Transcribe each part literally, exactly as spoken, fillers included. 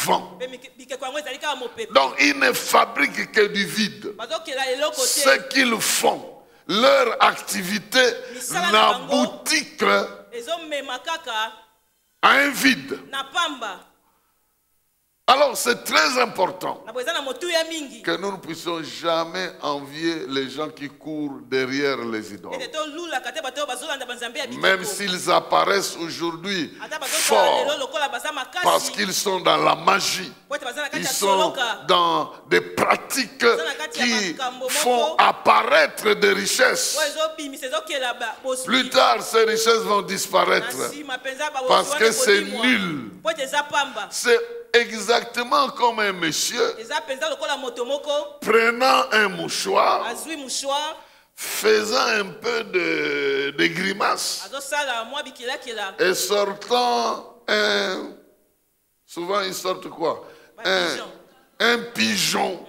vent. Donc ils ne fabriquent que du vide. Ce qu'ils font, leur activité n'aboutit qu'à un vide. Alors c'est très important que nous ne puissions jamais envier les gens qui courent derrière les idoles. Même s'ils apparaissent aujourd'hui forts, parce qu'ils sont dans la magie, ils sont dans des pratiques qui font apparaître des richesses. Plus tard, ces richesses vont disparaître parce que c'est nul. C'est exactement comme un monsieur prenant un mouchoir, faisant un peu de, de grimaces et sortant un... Souvent ils sortent quoi? Un, un pigeon.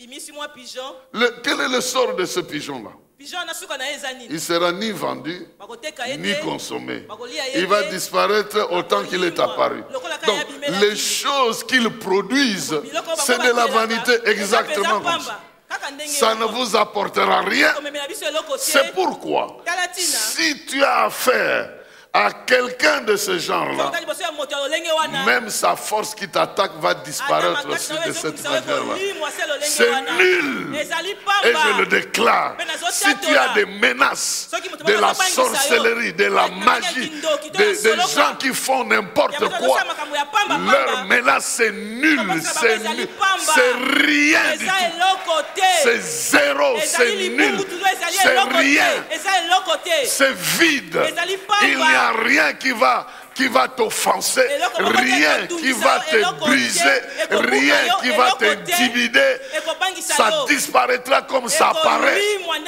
Le, quel est le sort de ce pigeon-là? Il ne sera ni vendu, ni consommé. Il va disparaître autant qu'il est apparu. Donc, les choses qu'ils produisent, c'est de la vanité exactement comme ça. Ça ne vous apportera rien. C'est pourquoi, si tu as affaire à quelqu'un de ce genre-là, même sa force qui t'attaque va disparaître aussi de cette manière-là. C'est nul. Et je le déclare. Si tu as des menaces de la sorcellerie, de la magie, des, des gens qui font n'importe quoi, leur menace c'est nul, c'est nul, c'est rien du tout. C'est zéro, c'est nul, c'est rien, c'est vide. Il n'y a rien qui va, qui va t'offenser, rien qui va te briser, rien qui va t'intimider. Ça disparaîtra comme ça apparaît.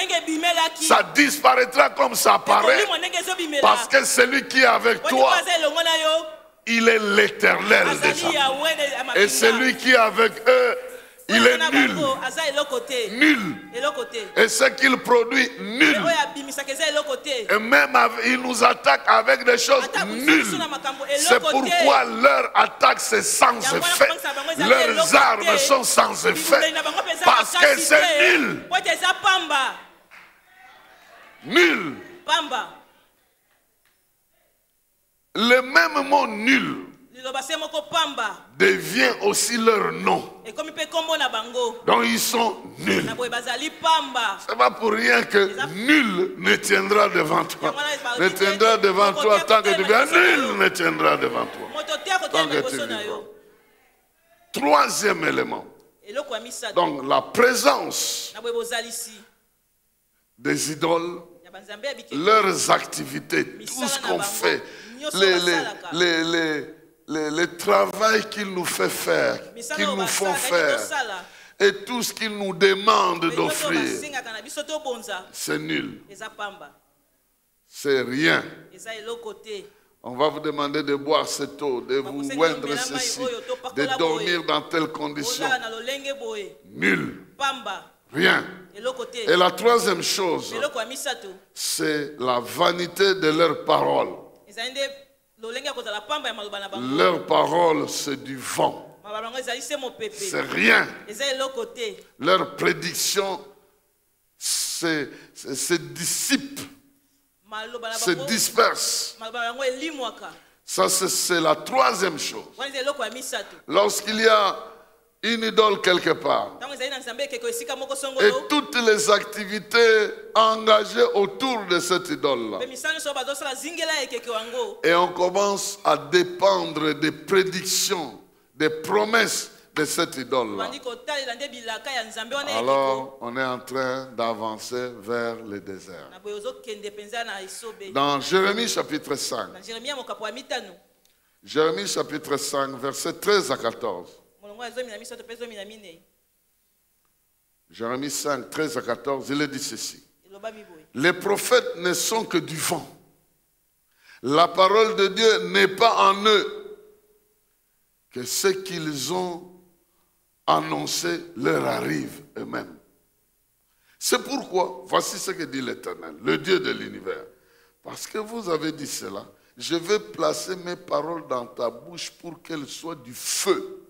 Ça disparaîtra comme ça apparaît. Parce que celui qui est avec toi, il est l'Éternel déjà. Et celui qui est avec eux, il est nul. Nul. Et ce qu'il produit, nul. Et même il nous attaque avec des choses nulles. C'est pourquoi leur attaque c'est sans effet. Leurs armes sont sans effet. Parce que c'est nul. Nul. Le même mot nul devient aussi leur nom. Donc ils sont nuls. Ce n'est pas pour rien que nul ne tiendra devant toi. Ne tiendra devant toi tant que tu viens. Nul ne tiendra devant toi tant que tu vivras. Troisième élément. Donc la présence des idoles, leurs activités, tout ce qu'on fait, les, les, les, les, les, les travail qu'ils nous font faire, qu'ils nous font faire, et tout ce qu'ils nous demandent d'offrir, c'est nul. C'est rien. On va vous demander de boire cette eau, de vous oindre ceci, de dormir dans telles conditions. Nul. Rien. Et la troisième chose, c'est la vanité de leurs paroles. Leurs paroles, c'est du vent. C'est rien. Leurs prédictions se dissipent, se dispersent. Ça, c'est la troisième chose. Lorsqu'il y a une idole quelque part, et toutes les activités engagées autour de cette idole-là, et on commence à dépendre des prédictions, des promesses de cette idole-là, alors on est en train d'avancer vers le désert. Dans Jérémie chapitre cinq, Jérémie chapitre cinq, versets treize à quatorze. Jérémie cinq, treize à quatorze, il est dit ceci. Les prophètes ne sont que du vent. La parole de Dieu n'est pas en eux. Que ce qu'ils ont annoncé leur arrive eux-mêmes. C'est pourquoi, voici ce que dit l'Éternel, le Dieu de l'univers. Parce que vous avez dit cela, je vais placer mes paroles dans ta bouche pour qu'elles soient du feu